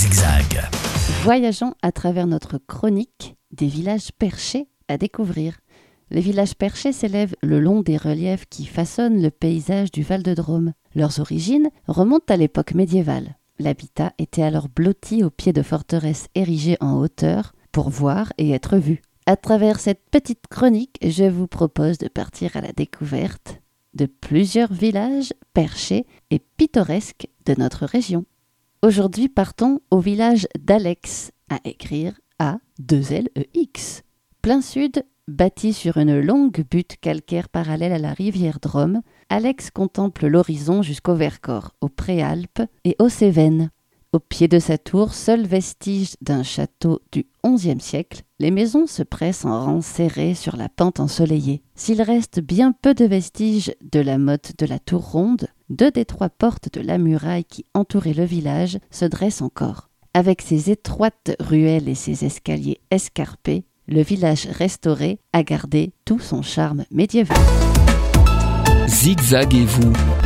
Zigzag. Voyageons à travers notre chronique des villages perchés à découvrir. Les villages perchés s'élèvent le long des reliefs qui façonnent le paysage du Val-de-Drôme. Leurs origines remontent à l'époque médiévale. L'habitat était alors blotti au pied de forteresses érigées en hauteur pour voir et être vu. À travers cette petite chronique, je vous propose de partir à la découverte de plusieurs villages perchés et pittoresques de notre région. Aujourd'hui, partons au village d'Alex, à écrire A-2-L-E-X. Plein sud, bâti sur une longue butte calcaire parallèle à la rivière Drôme, Alex contemple l'horizon jusqu'au Vercors, aux Préalpes et aux Cévennes. Au pied de sa tour, seul vestige d'un château du XIe siècle, les maisons se pressent en rangs serrés sur la pente ensoleillée. S'il reste bien peu de vestiges de la motte de la tour ronde, 2 des 3 portes de la muraille qui entouraient le village se dressent encore. Avec ses étroites ruelles et ses escaliers escarpés, le village restauré a gardé tout son charme médiéval. Zigzaguez-vous